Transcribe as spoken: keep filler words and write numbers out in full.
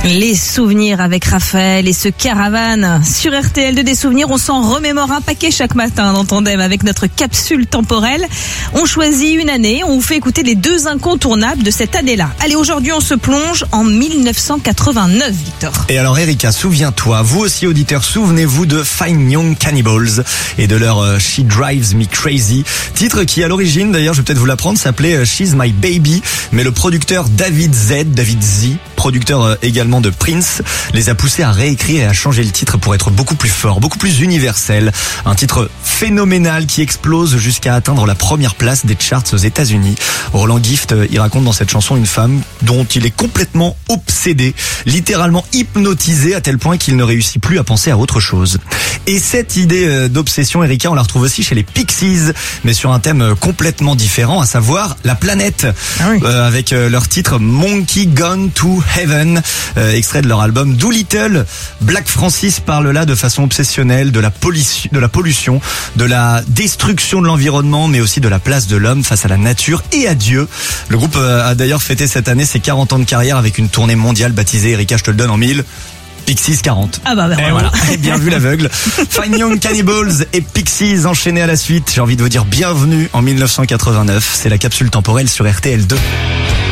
Les souvenirs avec Raphaël et ce caravane sur R T L deux, des souvenirs, on s'en remémore un paquet chaque matin dans Tandem avec notre capsule temporelle. On choisit une année, on vous fait écouter les deux incontournables de cette année-là. Allez, aujourd'hui on se plonge en mille neuf cent quatre-vingt-neuf, Victor. Et alors Erika, souviens-toi, vous aussi auditeurs, souvenez-vous de Fine Young Cannibals et de leur euh, She Drives Me Crazy, titre qui à l'origine, d'ailleurs je vais peut-être vous l'apprendre, s'appelait euh, She's My Baby, mais le producteur David Z, David Z, producteur euh, également de Prince, les a poussés à réécrire et à changer le titre pour être beaucoup plus fort, beaucoup plus universel. Un titre phénoménal qui explose jusqu'à atteindre la première place des charts aux États-Unis. Roland Gift, il raconte dans cette chanson une femme dont il est complètement obsédé, littéralement hypnotisé à tel point qu'il ne réussit plus à penser à autre chose. Et cette idée d'obsession, Erika, on la retrouve aussi chez les Pixies, mais sur un thème complètement différent, à savoir la planète, ah oui. euh, avec leur titre Monkey Gone to Heaven, euh, extrait de leur album Doolittle. Black Francis parle là de façon obsessionnelle de la pollution, de la pollution, de la destruction de l'environnement, mais aussi de la place de l'homme face à la nature et à Dieu. Le groupe a d'ailleurs fêté cette année ses quarante ans de carrière avec une tournée mondiale baptisée, Erika, je te le donne en mille, Pixies quarante. Ah bah, bah et voilà, bien vu l'aveugle. Fine Young Cannibals et Pixies enchaînés à la suite. J'ai envie de vous dire bienvenue en mille neuf cent quatre-vingt-neuf. C'est la capsule temporelle sur R T L deux.